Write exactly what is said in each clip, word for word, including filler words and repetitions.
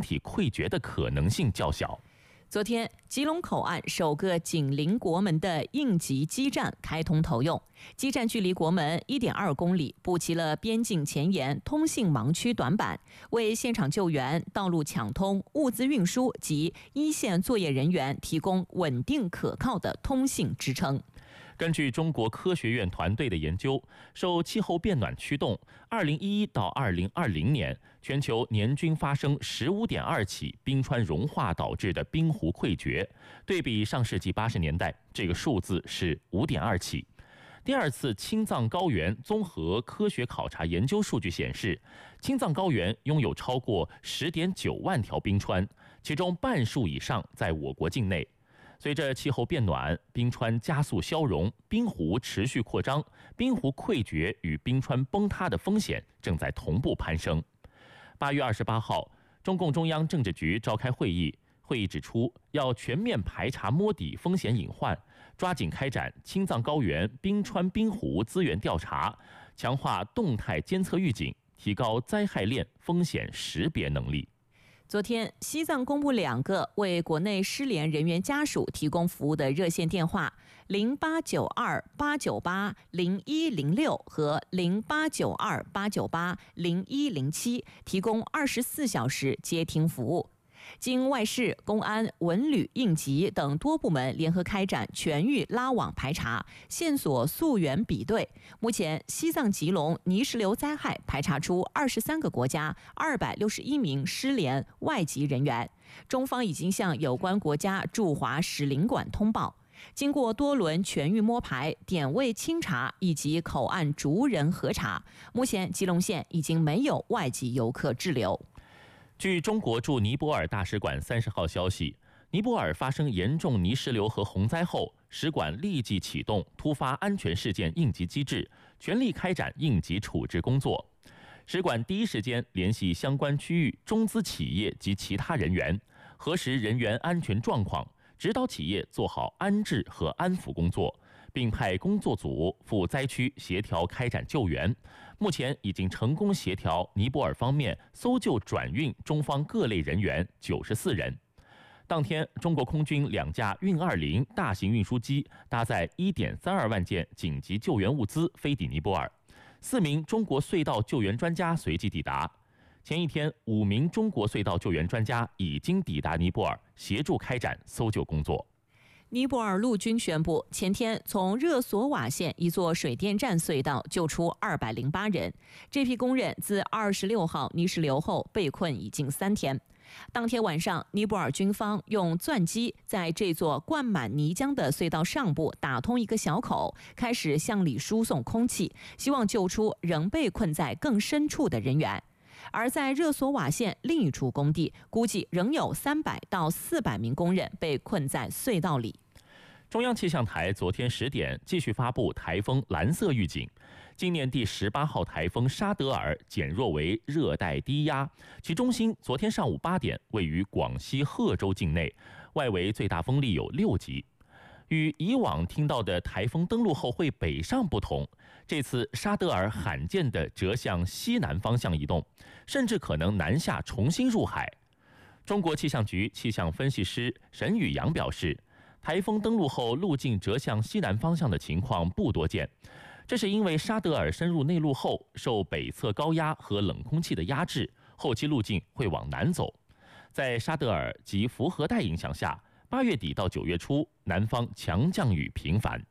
体溃决的可能性较小。 昨天，基隆口岸首个紧邻国门的应急基站开通投用，基站距离国门 一点二公里，补齐了边境前沿通信盲区短板，为现场救援、道路抢通、物资运输及一线作业人员提供稳定可靠的通信支撑。 根据中国科学院团队的研究，受气候变暖驱动，二零一一到二零二零年，全球年均发生 十五点二起冰川融化导致的冰湖溃决，对比上世纪八十年代，这个数字是 五点二起。第二次青藏高原综合科学考察研究数据显示，青藏高原拥有超过 十点九万条冰川，其中半数以上在我国境内。随着气候变暖，冰川加速消融，冰湖持续扩张，冰湖溃决与冰川崩塌的风险正在同步攀升。八月二十八号，中共中央政治局召开会议，会议指出，要全面排查摸底风险隐患，抓紧开展青藏高原冰川冰湖资源调查，强化动态监测预警，提高灾害链风险识别能力。 昨天，西藏公布两个为国内失联人员家属提供服务的热线电话：零八九二八九八零一零六和零八九二八九八零一零七，提供二十四小时接听服务。经外事、公安、文旅、应急等多部门联合开展全域拉网排查、线索溯源比对，目前西藏吉隆泥石流灾害排查出二十三个国家二百六十一名失联外籍人员，中方已经向有关国家驻华使领馆通报。经过多轮全域摸排、点位清查以及口岸逐人核查，目前吉隆县已经没有外籍游客滞留。 据中国驻尼泊尔大使馆三十号消息，尼泊尔发生严重泥石流和洪灾后，使馆立即启动突发安全事件应急机制，全力开展应急处置工作。使馆第一时间联系相关区域中资企业及其他人员，核实人员安全状况，指导企业做好安置和安抚工作，并派工作组赴灾区协调开展救援。目前已经成功协调尼泊尔方面搜救转运中方各类人员九十四人。当天，中国空军两架运二零大型运输机搭载 一点三二万件紧急救援物资飞抵尼泊尔，四名中国隧道救援专家随即抵达。前一天，五名中国隧道救援专家已经抵达尼泊尔，协助开展搜救工作。 尼泊尔陆军宣布，前天从热索瓦县一座水电站隧道救出二百零八人。这批工人自二十六号泥石流后被困已经三天。当天晚上，尼泊尔军方用钻机在这座灌满泥浆的隧道上部打通一个小口，开始向里输送空气，希望救出仍被困在更深处的人员。而在热索瓦县另一处工地，估计仍有三百到四百名工人被困在隧道里。 中央气象台昨天十点继续发布台风蓝色预警，今年第十八号台风沙德尔减弱为热带低压，其中心昨天上午八点位于广西贺州境内，外围最大风力有六级。与以往听到的台风登陆后会北上不同，这次沙德尔罕见地折向西南方向移动，甚至可能南下重新入海。中国气象局气象分析师沈宇阳表示，台风登陆后路径折向西南方向的情况不多见，这是因为沙德尔深入内陆后受北侧高压和冷空气的压制，后期路径会往南走。在沙德尔及福合带影响下，八月底到九月初，南方强降雨频繁。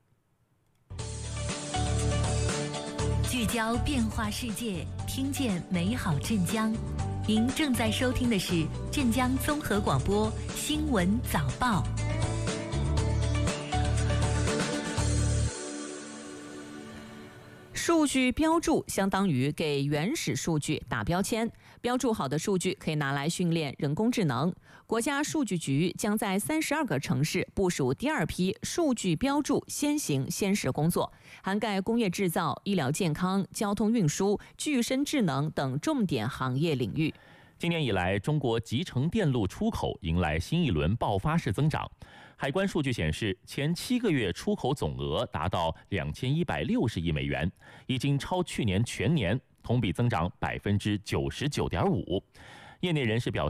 聚焦变化世界，听见美好镇江。您正在收听的是镇江综合广播新闻早报。 数据标注相当于给原始数据打标签，标注好的数据可以拿来训练人工智能。国家数据局将在三十二个城市部署第二批数据标注先行先试工作，涵盖工业制造、医疗健康、交通运输、具身智能等重点行业领域。 今年以来，中国集成电路出口迎来新一轮爆发式增长。海关数据显示，前七个月出口总额达到两千一百六十亿美元，已经超去年全年，同比增长百分之九十九点五。业内人士表示，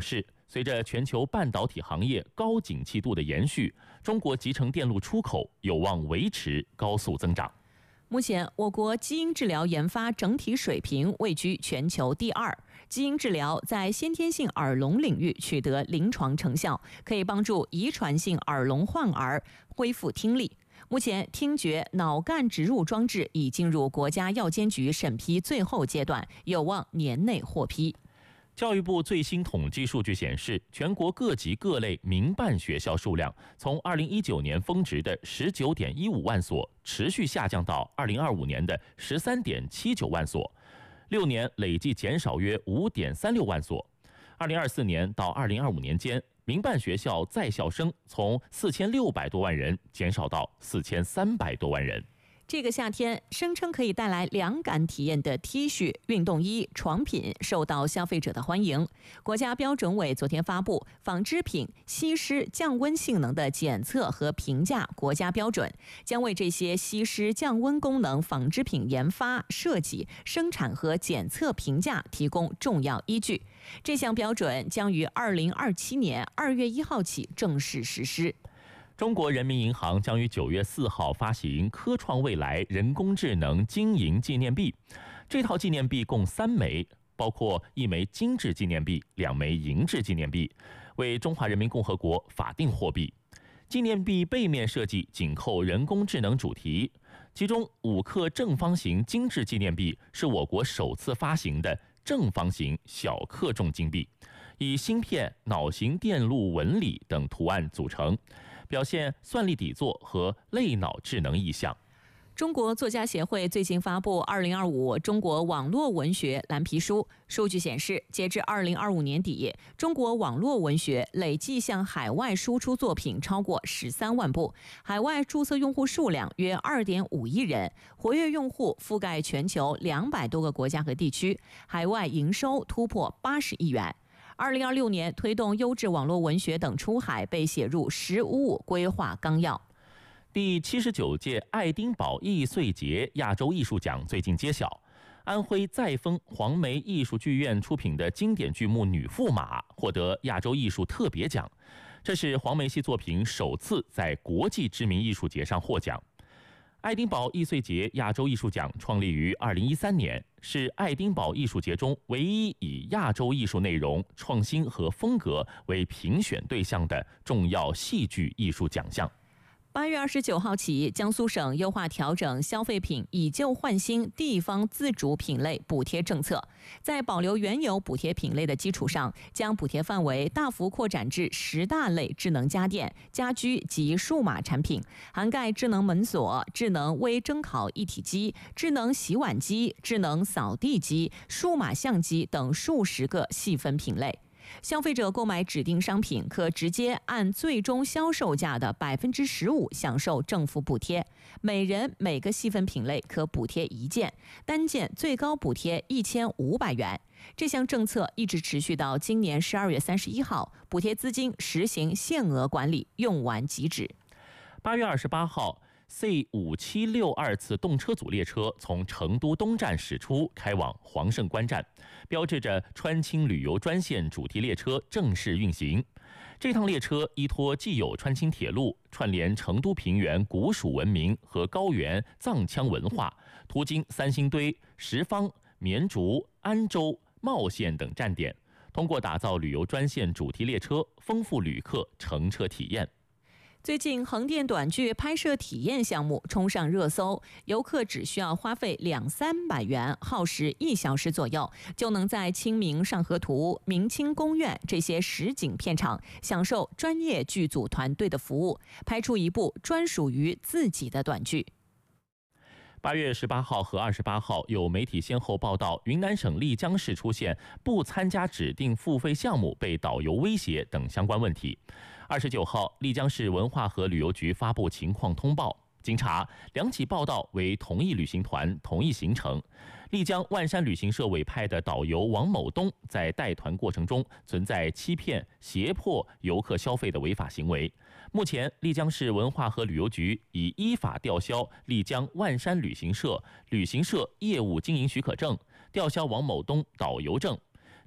随着全球半导体行业高景气度的延续，中国集成电路出口有望维持高速增长。 目前，我国基因治疗研发整体水平位居全球第二。基因治疗在先天性耳聋领域取得临床成效，可以帮助遗传性耳聋患儿恢复听力。目前，听觉脑干植入装置已进入国家药监局审批最后阶段，有望年内获批。 教育部最新统计数据显示，全国各级各类民办学校数量从二零一九年峰值的十九点一五万所，持续下降到二零二五年的十三点七九万所，六年累计减少约五点三六万所。二零二四年到二零二五年间，民办学校在校生从四千六百多万人减少到四千三百多万人。 这个夏天，声称可以带来凉感体验的 T 恤、运动衣、床品受到消费者的欢迎。国家标准委昨天发布纺织品吸湿降温性能的检测和评价国家标准，将为这些吸湿降温功能纺织品研发、设计、生产和检测评价提供重要依据。这项标准将于二零二七年二月一号起正式实施。 中国人民银行将于九月四号发行科创未来人工智能经营纪念币，这套纪念币共三枚，包括一枚金质纪念币、两枚银质纪念币，为中华人民共和国法定货币。纪念币背面设计紧扣人工智能主题，其中五克正方形金质纪念币是我国首次发行的正方形小克重金币，以芯片、脑型电路纹理等图案组成，表现算力底座和类脑智能意象。 中国作家协会最近发布《二零二五中国网络文学蓝皮书》，数据显示，截至二零二五年底，中国网络文学累计向海外输出作品超过十三万部，海外注册用户数量约二点五亿人，活跃用户覆盖全球两百多个国家和地区，海外营收突破八十亿元。二零二六年推动优质网络文学等出海被写入“十五五”规划纲要。 第七十九届爱丁堡易碎节亚洲艺术奖最近揭晓，安徽再丰黄梅艺术剧院出品的经典剧目《女驸马》获得亚洲艺术特别奖，这是黄梅系作品首次在国际知名艺术节上获奖。爱丁堡易碎节亚洲艺术奖创立于二零一三年，是爱丁堡艺术节中唯一以亚洲艺术内容、创新和风格为评选对象的重要戏剧艺术奖项。 八月二十九号起，江苏省优化调整消费品以旧换新地方自主品类补贴政策，在保留原有补贴品类的基础上，将补贴范围大幅扩展至十大类智能家电、家居及数码产品，涵盖智能门锁、智能微蒸烤一体机、智能洗碗机、智能扫地机、数码相机等数十个细分品类。消费者购买指定商品，可直接按最终销售价的百分之十五享受政府补贴，每人每个细分品类可补贴一件，单件最高补贴一千五百元。这项政策一直持续到今年十二月三十一号，补贴资金实行限额管理，用完即止。 八月二十八号。C 五七六二次动车组列车从成都东站驶出，开往黄胜关站，标志着川青旅游专线主题列车正式运行。这趟列车依托既有川青铁路，串联成都平原古蜀文明和高原藏羌文化，途经三星堆、什邡、绵竹、安州、茂县等站点，通过打造旅游专线主题列车，丰富旅客乘车体验。 最近，横店短剧拍摄体验项目冲上热搜，游客只需要花费两三百元，耗时一小时左右，就能在清明上河图、明清宫苑这些实景片场享受专业剧组团队的服务，拍出一部专属于自己的短剧。 八月十八号和二十八号，有媒体先后报道，云南省丽江市出现不参加指定付费项目被导游威胁等相关问题。二十九号，丽江市文化和旅游局发布情况通报，经查，两起报道为同一旅行团、同一行程。丽江万山旅行社委派的导游王某东在带团过程中存在欺骗、胁迫游客消费的违法行为。目前，丽江市文化和旅游局已依法吊销丽江万山旅行社旅行社业务经营许可证，吊销王某东导游证。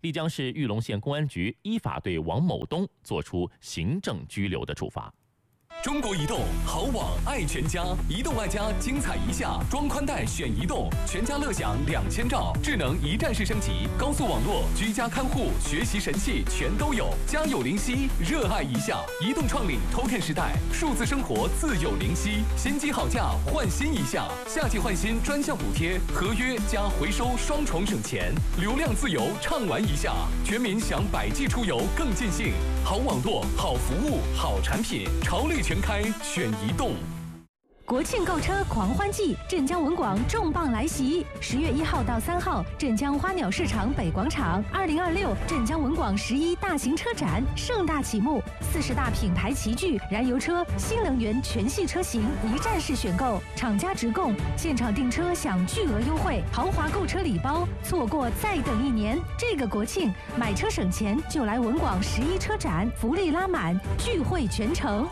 丽江市玉龙县公安局依法对王某东作出行政拘留的处罚。 中国移动好网爱全家，移动爱家精彩一下，装宽带选移动，全家乐享两千兆，智能一站式升级，高速网络、居家看护、学习神器全都有。家有灵犀，热爱一下。移动创领 Token 时代，数字生活自有灵犀。新机好价换新一下，夏季换新专项补贴，合约加回收双重省钱，流量自由畅玩一下，全民享百 G 出游更尽兴。好网络，好服务，好产品，潮类全开选移动。 国庆购车狂欢季，镇江文广重磅来袭！十月一号到三号，镇江花鸟市场北广场，二零二六镇江文广十一大型车展盛大启幕，四十大品牌齐聚，燃油车、新能源全系车型一站式选购，厂家直供，现场订车享巨额优惠，豪华购车礼包，错过再等一年。这个国庆买车省钱就来文广十一车展，福利拉满，聚会全城。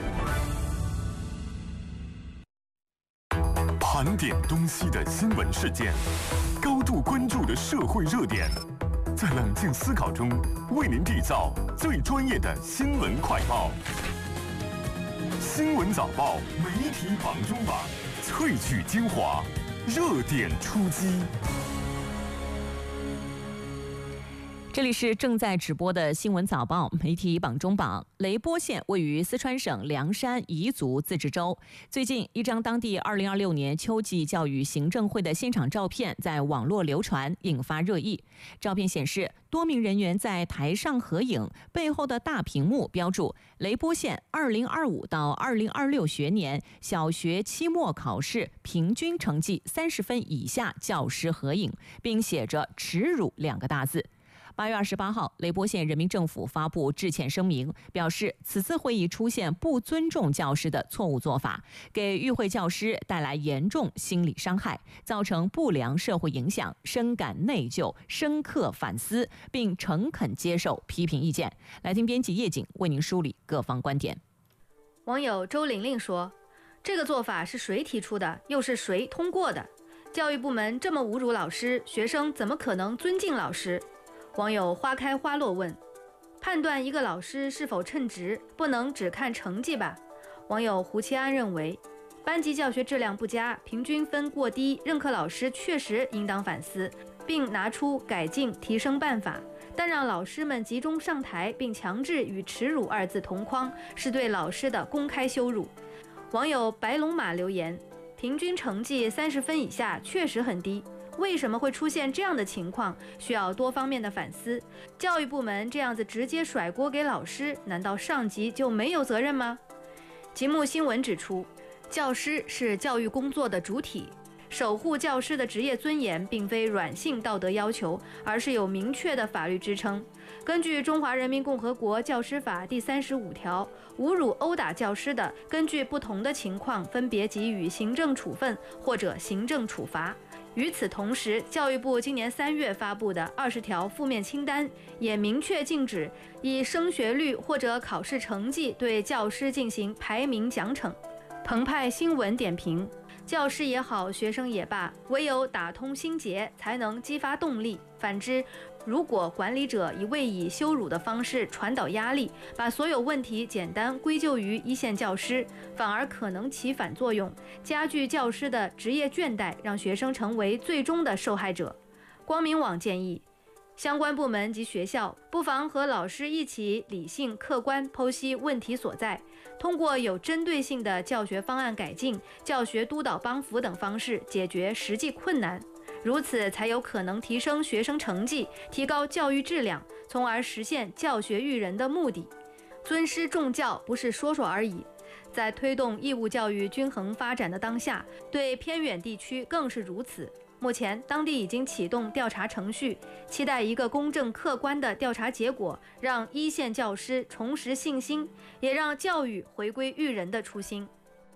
盘点东西的新闻事件，高度关注的社会热点，在冷静思考中为您缔造最专业的新闻快报。新闻早报媒体榜中榜，萃取精华，热点出击。 这里是正在直播的新闻早报媒体榜中榜。雷波县位于四川省凉山彝族自治州。最近，一张当地二零二六年秋季教育行政会的现场照片在网络流传，引发热议。照片显示，多名人员在台上合影，背后的大屏幕标注雷波县二零二五到二零二六学年小学期末考试平均成绩三十分以下教师合影，并写着“耻辱”两个大字。八月二十八号，雷波县人民政府发布致歉声明，表示此次会议出现不尊重教师的错误做法，给与会教师带来严重心理伤害，造成不良社会影响，深感内疚，深刻反思，并诚恳接受批评意见。来听编辑叶景为您梳理各方观点。 网友周玲玲说：“这个做法是谁提出的，又是谁通过的？教育部门这么侮辱老师，学生怎么可能尊敬老师？”网友花开花落问：“判断一个老师是否称职，不能只看成绩吧？”网友胡其安认为，班级教学质量不佳，平均分过低，任课老师确实应当反思，并拿出改进提升办法。但让老师们集中上台，并强制与耻辱二字同框，是对老师的公开羞辱。网友白龙马留言：“平均成绩三十分以下确实很低。为什么会出现这样的情况？需要多方面的反思。教育部门这样子直接甩锅给老师，难道上级就没有责任吗？”极目新闻指出，教师是教育工作的主体，守护教师的职业尊严并非软性道德要求，而是有明确的法律支撑。根据《中华人民共和国教师法》第三十五条，侮辱、殴打教师的，根据不同的情况分别给予行政处分或者行政处罚。与此同时，教育部今年三月发布的二十条负面清单也明确禁止以升学率或者考试成绩对教师进行排名奖惩。澎湃新闻点评：教师也好，学生也罢，唯有打通心结，才能激发动力。反之，如果管理者一味以羞辱的方式传导压力，把所有问题简单归咎于一线教师，反而可能起反作用，加剧教师的职业倦怠，让学生成为最终的受害者。光明网建议，相关部门及学校不妨和老师一起理性客观剖析问题所在，通过有针对性的教学方案改进、教学督导帮扶等方式解决实际困难，如此才有可能提升学生成绩，提高教育质量，从而实现教学育人的目的。尊师重教不是说说而已，在推动义务教育均衡发展的当下，对偏远地区更是如此。目前，当地已经启动调查程序，期待一个公正客观的调查结果，让一线教师重拾信心，也让教育回归育人的初心。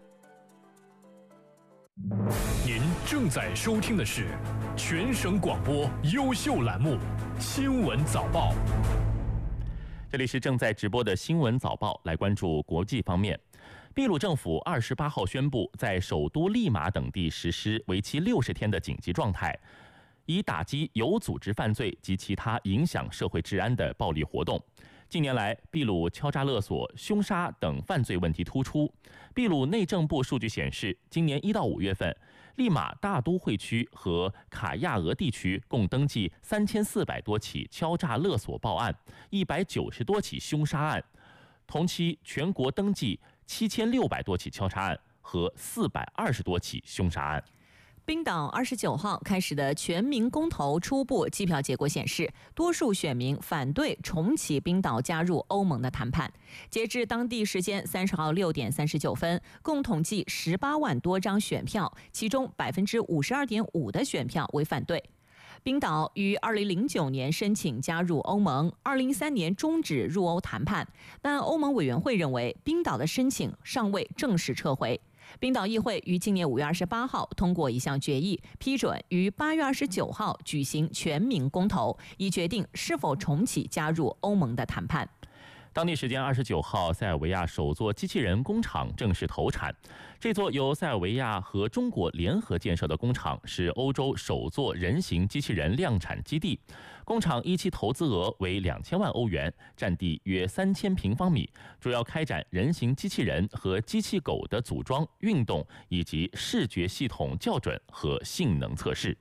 您正在收听的是全省广播优秀栏目《新闻早报》。 这里是正在直播的新闻早报，来关注国际方面。秘鲁政府二十八号宣布，在首都利马等地实施为期六十天的紧急状态。 以打击有组织犯罪及其他影响社会治安的暴力活动。近年来，秘鲁敲诈勒索、凶杀等犯罪问题突出。秘鲁内政部数据显示，今年一到五月份，利马大都会区和卡亚俄地区共登记三千四百多起敲诈勒索报案，一百九十多起凶杀案。同期全国登记七千六百多起敲诈案和四百二十多起凶杀案。 冰岛二十九号开始的全民公投初步计票结果显示，多数选民反对重启冰岛加入欧盟的谈判。截至当地时间三十号六点三十九分，共统计十八万多张选票，其中百分之五十二点五的选票为反对。冰岛于二零零九年申请加入欧盟，二零一三年终止入欧谈判，但欧盟委员会认为冰岛的申请尚未正式撤回。冰岛议会于今年五月二十八号通过一项决议，批准于八月二十九号举行全民公投，以决定是否重启加入欧盟的谈判。 当地时间二十九号，塞尔维亚首座机器人工厂正式投产。这座由塞尔维亚和中国联合建设的工厂是欧洲首座人形机器人量产基地。工厂一期投资额为两千万欧元，占地约三千平方米，主要开展人形机器人和机器狗的组装、运动以及视觉系统校准和性能测试。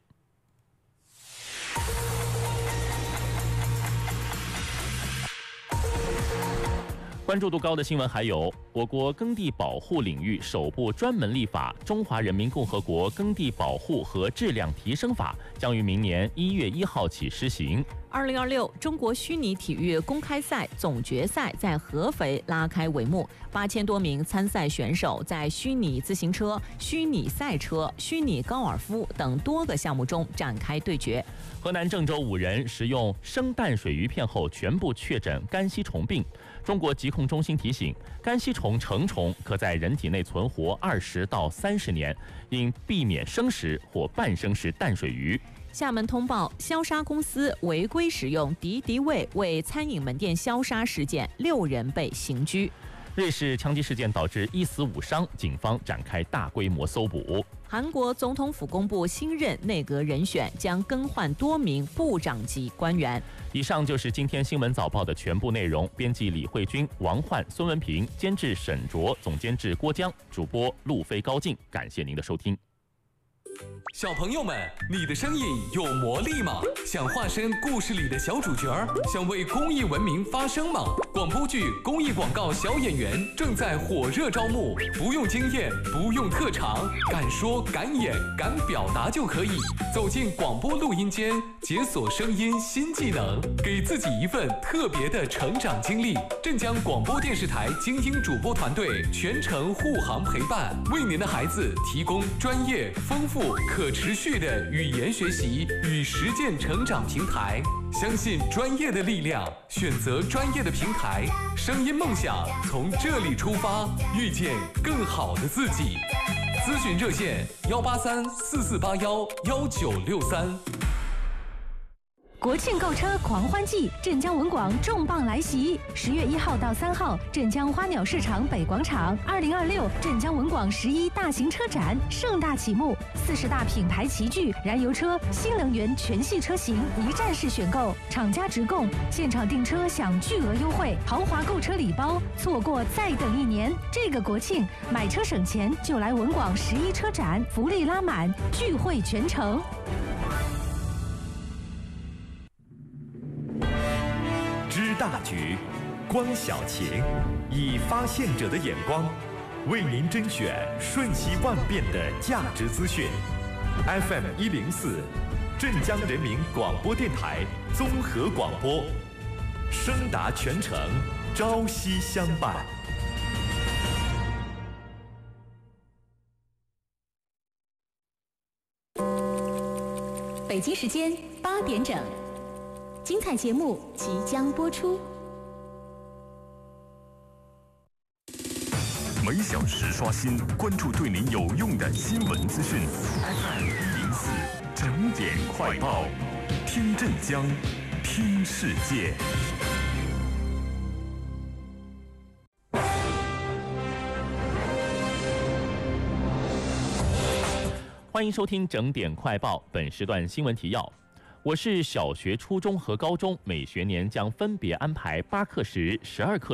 关注度高的新闻还有，我国耕地保护领域首部专门立法《中华人民共和国耕地保护和质量提升法》将于明年一月一号起施行。 二零二六中国虚拟体育公开赛总决赛在合肥拉开帷幕，八千多名参赛选手在虚拟自行车、虚拟赛车、虚拟高尔夫等多个项目中展开对决。 河南郑州五人食用生淡水鱼片后全部确诊肝吸虫病。中国疾控中心提醒，肝吸虫成虫可在人体内存活二十到三十年，应避免生食或半生食淡水鱼。 厦门通报，消杀公司违规使用敌敌畏为餐饮门店消杀事件，六人被刑拘。 瑞士枪击事件导致一死五伤，警方展开大规模搜捕。 韩国总统府公布新任内阁人选，将更换多名部长级官员。 以上就是今天新闻早报的全部内容。编辑李慧君、王焕、孙文平，监制沈卓，总监制郭江，主播路飞、高静。感谢您的收听。 小朋友们，你的声音有魔力吗？想化身故事里的小主角，想为公益文明发声吗？广播剧、公益广告小演员正在火热招募，不用经验，不用特长，敢说敢演敢表达就可以走进广播录音间，解锁声音新技能，给自己一份特别的成长经历。镇江广播电视台精英主播团队全程护航陪伴，为您的孩子提供专业、丰富、可持续的语言学习与实践成长平台。相信专业的力量，选择专业的平台，声音梦想从这里出发，遇见更好的自己。咨询热线：幺八三四四八幺幺九六三。 国庆购车狂欢季，镇江文广重磅来袭！十月一号到三号，镇江花鸟市场北广场，二零二六镇江文广十一大型车展盛大启幕，四十大品牌齐聚，燃油车、新能源全系车型一站式选购，厂家直供，现场订车享巨额优惠，豪华购车礼包，错过再等一年。这个国庆买车省钱就来文广十一车展，福利拉满，聚会全城。 知大局，观小情，以发现者的眼光，为您甄选瞬息万变的价值资讯。F M 一零四，镇江人民广播电台综合广播，声达全城，朝夕相伴。 北京时间八点整。精彩节目即将播出。 每小时刷新，关注对您有用的新闻资讯。F M 一零四整点快报，听镇江，听世界。 欢欢迎收听整点快报，本时段新闻提要。我市小学、初中和高中每学年将分别安排八课时、十二课